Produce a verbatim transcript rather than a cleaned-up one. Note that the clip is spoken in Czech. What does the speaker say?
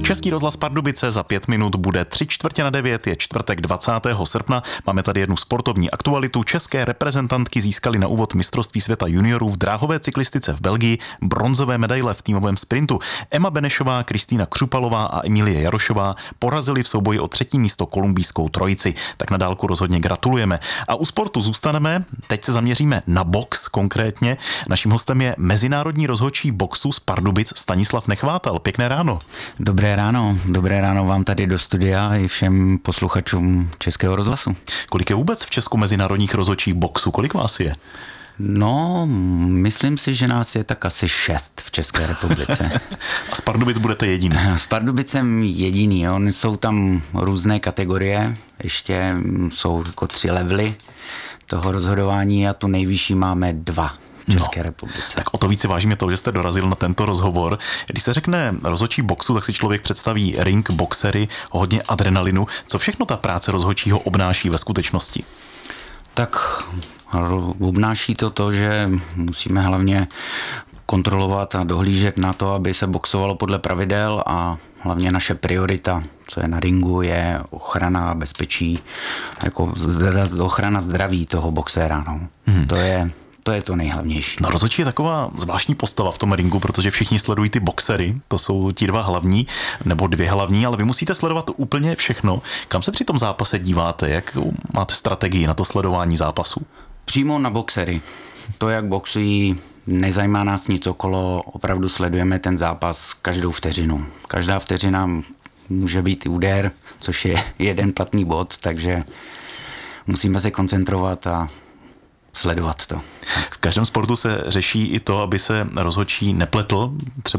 Český rozhlas Pardubice za pět minut bude tři čtvrtě na devět, je čtvrtek dvacátého srpna. Máme tady jednu sportovní aktualitu. České reprezentantky získaly na úvod mistrovství světa juniorů v dráhové cyklistice v Belgii bronzové medaile v týmovém sprintu. Emma Benešová, Kristýna Křupalová a Emilie Jarošová porazili v souboji o třetí místo kolumbijskou trojici. Tak na dálku rozhodně gratulujeme. A u sportu zůstaneme. Teď se zaměříme na box konkrétně. Naším hostem je mezinárodní rozhodčí boxu z Pardubic Stanislav Nechvátal. Pěkné ráno. Dobré ráno, dobré ráno vám tady do studia i všem posluchačům Českého rozhlasu. Kolik je vůbec v Česku mezinárodních rozhodčích boxů? Kolik vás je? No, myslím si, že nás je tak asi šest v České republice. A z Pardubic budete jediný? S Pardubicem jediný, jo. Jsou tam různé kategorie, ještě jsou jako tři levely toho rozhodování a tu nejvyšší máme dva. V České no, republice. Tak o to více vážíme to, že jste dorazil na tento rozhovor. Když se řekne rozhodčí boxu, tak si člověk představí ring, boxery, hodně adrenalinu. Co všechno ta práce rozhodčího obnáší ve skutečnosti? Tak obnáší to to, že musíme hlavně kontrolovat a dohlížet na to, aby se boxovalo podle pravidel a hlavně naše priorita, co je na ringu, je ochrana a bezpečí, jako ochrana zdraví toho boxéra. No. Hmm. To je To je to nejhlavnější. No, rozhodčí je taková zvláštní postava v tom ringu, protože všichni sledují ty boxery, to jsou ti dva hlavní, nebo dvě hlavní, ale vy musíte sledovat úplně všechno. Kam se při tom zápase díváte? Jak máte strategii na to sledování zápasu? Přímo na boxery. To, jak boxují, nezajímá nás nic okolo, opravdu sledujeme ten zápas každou vteřinu. Každá vteřina může být úder, což je jeden platný bod, takže musíme se koncentrovat a sledovat to. V každém sportu se řeší i to, aby se rozhodčí nepletl, třeba